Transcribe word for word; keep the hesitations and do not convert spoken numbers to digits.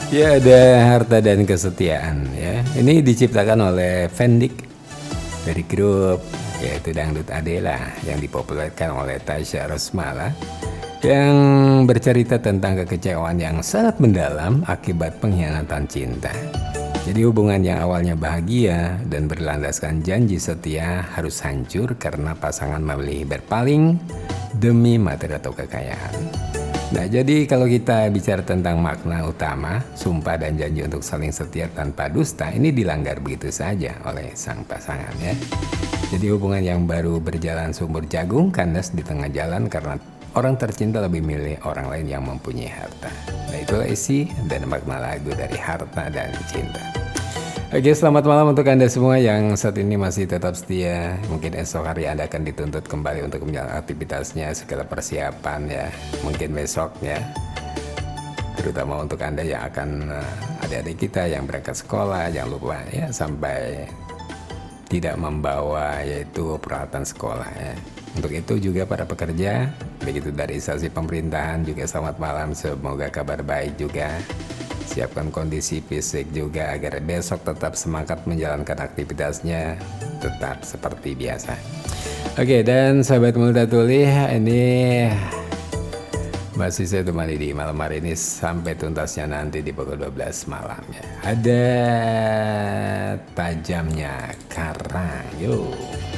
Ya, ada harta dan kesetiaan ya. Ini diciptakan oleh Fendik dari grup yaitu Dangdut Adela yang dipopulerkan oleh Tasya Rosmala yang bercerita tentang kekecewaan yang sangat mendalam akibat pengkhianatan cinta. Jadi hubungan yang awalnya bahagia dan berlandaskan janji setia harus hancur karena pasangan memilih berpaling demi materi atau kekayaan. Nah, jadi kalau kita bicara tentang makna utama, sumpah dan janji untuk saling setia tanpa dusta, ini dilanggar begitu saja oleh sang pasangan ya. Jadi hubungan yang baru berjalan sumur jagung kandas di tengah jalan karena orang tercinta lebih milih orang lain yang mempunyai harta. Nah, itulah isi dan makna lagu dari Harta dan Cinta. Oke, selamat malam untuk Anda semua yang saat ini masih tetap setia. Mungkin esok hari Anda akan dituntut kembali untuk menjalankan aktivitasnya, segala persiapan ya. Mungkin besoknya, terutama untuk Anda yang akan uh, adik-adik kita yang berangkat sekolah, jangan lupa ya sampai tidak membawa yaitu peralatan sekolah ya. Untuk itu juga para pekerja, begitu dari instansi pemerintahan juga selamat malam, semoga kabar baik juga. Siapkan kondisi fisik juga agar besok tetap semangat menjalankan aktivitasnya tetap seperti biasa. Oke, dan sahabat Multatuli, ini masih saya temani di malam hari ini sampai tuntasnya nanti di pukul dua belas malam ya. Ada tajamnya karang, yuk.